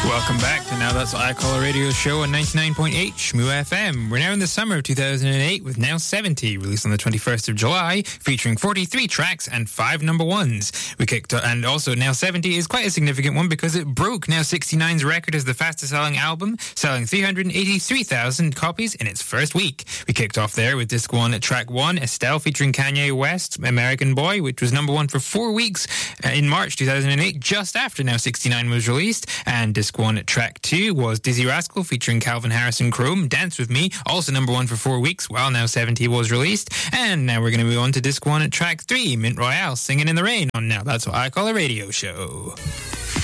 Welcome back to Now That's What I Call a Radio Show on 99.8 Shmoo FM. We're now in the summer of 2008 with Now 70, released on the 21st of July, featuring 43 tracks and 5 number ones. And also Now 70 is quite a significant one because it broke Now 69's record as the fastest selling album, selling 383,000 copies in its first week. We kicked off there with Disc 1 at track 1, Estelle featuring Kanye West, American Boy, which was number 1 for 4 weeks in March 2008, just after Now 69 was released. And Disc 1 at track 2 was Dizzy Rascal featuring Calvin Harris and Chrome, Dance With Me, also number 1 for 4 weeks while Now 70 was released. And now we're going to move on to Disc 1 at track 3, Mint Royale, Singing in the Rain on Now That's What I Call a Radio Show.